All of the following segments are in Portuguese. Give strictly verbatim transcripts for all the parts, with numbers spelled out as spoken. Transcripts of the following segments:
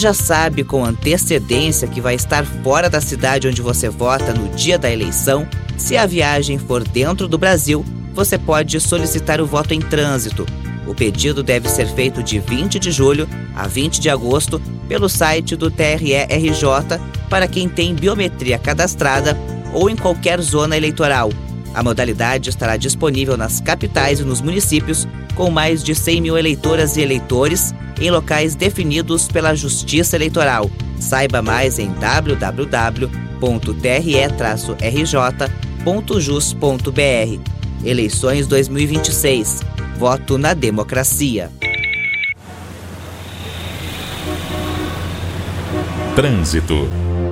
Já sabe com antecedência que vai estar fora da cidade onde você vota no dia da eleição? Se a viagem for dentro do Brasil, você pode solicitar o voto em trânsito. O pedido deve ser feito de vinte de julho a vinte de agosto pelo site do T R E R J para quem tem biometria cadastrada ou em qualquer zona eleitoral. A modalidade estará disponível nas capitais e nos municípios com mais de cem mil eleitoras e eleitores em locais definidos pela Justiça Eleitoral. Saiba mais em w w w ponto t r e r j ponto jus ponto b r. Eleições dois mil e vinte e seis. Voto na democracia. Trânsito.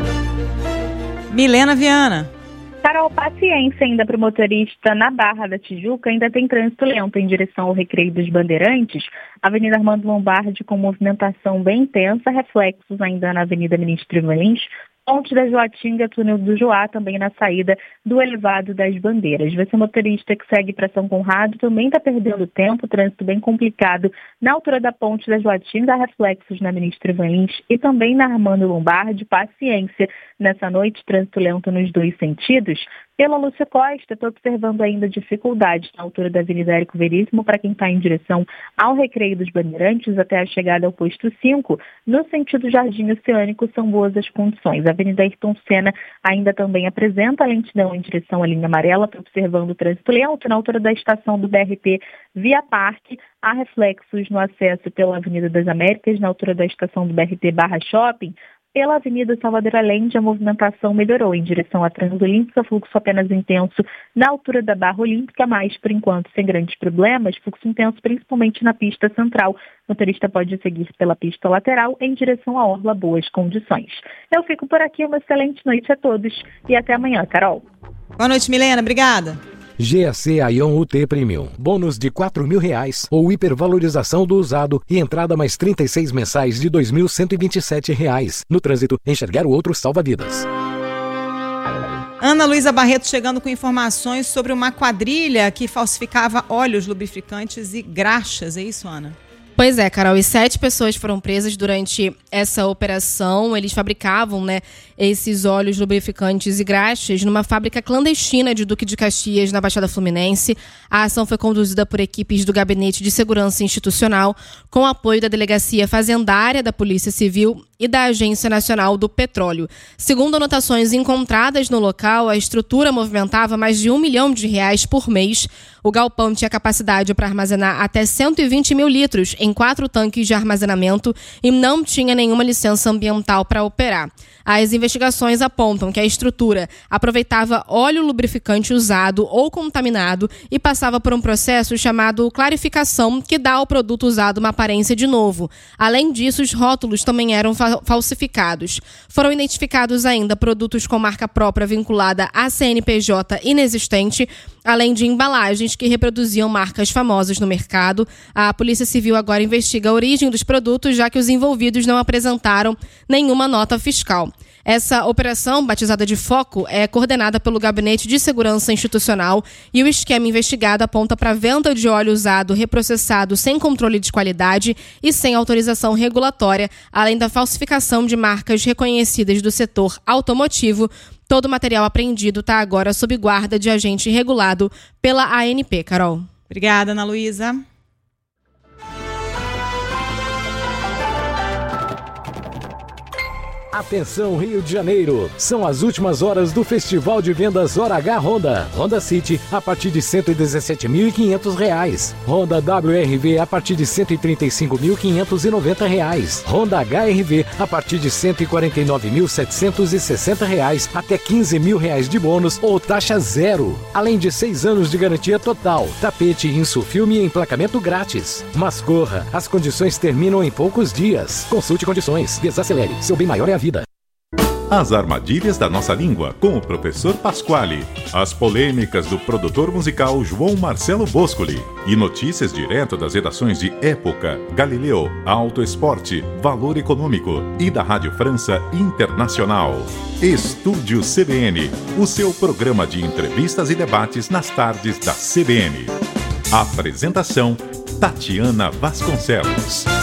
Milena Viana. Carol, paciência ainda para o motorista na Barra da Tijuca, ainda tem trânsito lento em direção ao Recreio dos Bandeirantes, Avenida Armando Lombardi com movimentação bem intensa, reflexos ainda na Avenida Ministro Ivan Lins, Ponte da Joatinga, Túnel do Joá, também na saída do Elevado das Bandeiras. Você motorista que segue para São Conrado também está perdendo tempo, trânsito bem complicado na altura da Ponte da Joatinga, reflexos na Ministro Ivan Lins e também na Armando Lombardi. Paciência nessa noite, trânsito lento nos dois sentidos. Pela Lúcia Costa, estou observando ainda dificuldades na altura da Avenida Érico Veríssimo para quem está em direção ao Recreio dos Bandeirantes até a chegada ao posto cinco. No sentido Jardim Oceânico, são boas as condições. A Avenida Ayrton Senna ainda também apresenta lentidão em direção à linha amarela, estou observando o trânsito lento na altura da estação do B R T Via Parque. Há reflexos no acesso pela Avenida das Américas, na altura da estação do B R T Barra Shopping. Pela Avenida Salvador Allende, a movimentação melhorou em direção à Transolímpica, fluxo apenas intenso na altura da Barra Olímpica, mas, por enquanto, sem grandes problemas, fluxo intenso principalmente na pista central. O motorista pode seguir pela pista lateral em direção à Orla, boas condições. Eu fico por aqui, uma excelente noite a todos e até amanhã, Carol. Boa noite, Milena, obrigada. G A C Aion U T Premium. Bônus de quatro mil reais ou hipervalorização do usado e entrada mais trinta e seis mensais de dois mil cento e vinte e sete reais. No trânsito, enxergar o outro salva vidas. Ana Luísa Barreto chegando com informações sobre uma quadrilha que falsificava óleos lubrificantes e graxas. É isso, Ana? Pois é, Carol, e sete pessoas foram presas durante essa operação. Eles fabricavam, né, esses óleos lubrificantes e graxas numa fábrica clandestina de Duque de Caxias, na Baixada Fluminense. A ação foi conduzida por equipes do Gabinete de Segurança Institucional, com apoio da Delegacia Fazendária da Polícia Civil e da Agência Nacional do Petróleo. Segundo anotações encontradas no local, a estrutura movimentava mais de um milhão de reais por mês. O galpão tinha capacidade para armazenar até cento e vinte mil litros em quatro tanques de armazenamento e não tinha nenhuma licença ambiental para operar. As investigações apontam que a estrutura aproveitava óleo lubrificante usado ou contaminado e passava por um processo chamado clarificação, que dá ao produto usado uma aparência de novo. Além disso, os rótulos também eram fa- falsificados. Foram identificados ainda produtos com marca própria vinculada a C N P J inexistente, além de embalagens que reproduziam marcas famosas no mercado. A Polícia Civil agora investiga a origem dos produtos, já que os envolvidos não apresentaram nenhuma nota fiscal. Essa operação, batizada de Foco, é coordenada pelo Gabinete de Segurança Institucional e o esquema investigado aponta para a venda de óleo usado reprocessado sem controle de qualidade e sem autorização regulatória, além da falsificação de marcas reconhecidas do setor automotivo. Todo o material apreendido está agora sob guarda de agente regulado pela A N P, Carol. Obrigada, Ana Luísa. Atenção, Rio de Janeiro! São as últimas horas do Festival de Vendas Hora H Honda. Honda City a partir de cento e dezessete mil e quinhentos reais. Honda W R V a partir de cento e trinta e cinco mil quinhentos e noventa reais. Honda H R V a partir de cento e quarenta e nove mil setecentos e sessenta reais até quinze mil reais de bônus ou taxa zero. Além de seis anos de garantia total, tapete, insufilme e emplacamento grátis. Mas corra, as condições terminam em poucos dias. Consulte condições. Desacelere. Seu bem maior é a vida. As armadilhas da nossa língua, com o professor Pasquale. As polêmicas do produtor musical João Marcelo Boscoli. E notícias direto das redações de Época, Galileu, Auto Esporte, Valor Econômico e da Rádio França Internacional. Estúdio C B N, o seu programa de entrevistas e debates nas tardes da C B N. Apresentação, Tatiana Vasconcelos.